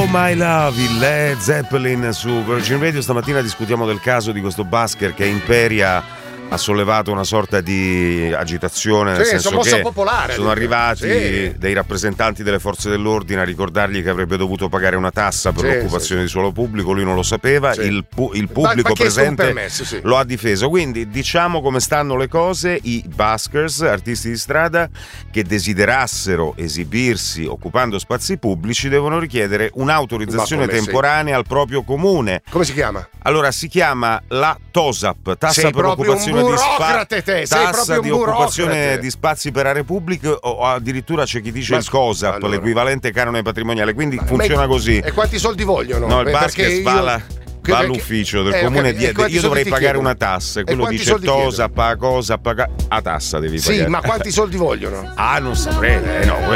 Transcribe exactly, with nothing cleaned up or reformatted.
My Love, il Led Zeppelin su Virgin Radio. Stamattina discutiamo del caso di questo busker che Imperia ha sollevato una sorta di agitazione, nel sì, senso che popolare, sono arrivati sì. dei rappresentanti delle forze dell'ordine a ricordargli che avrebbe dovuto pagare una tassa per sì, l'occupazione sì. di suolo pubblico. Lui non lo sapeva, sì. il, pu- il pubblico ma, ma presente permesso, sì. lo ha difeso. Quindi diciamo come stanno le cose: i buskers, artisti di strada che desiderassero esibirsi occupando spazi pubblici, devono richiedere un'autorizzazione temporanea sì. al proprio comune. Come si chiama? Allora si chiama la TOSAP, tassa sei per l'occupazione di spazi, te, tassa di occupazione burocrate. di spazi per aree pubbliche, o addirittura c'è chi dice ma, il COSAP, allora. l'equivalente canone patrimoniale. Quindi ma, funziona ma, così. E quanti soldi vogliono? No, il basket va alla... Che va perché... all'ufficio del eh, comune okay. di io dovrei pagare chiedono? una tassa e quello e dice TOSAP, a cosa paga a tassa devi sì, pagare. Ma quanti soldi vogliono? Ah, non saprei, eh, no,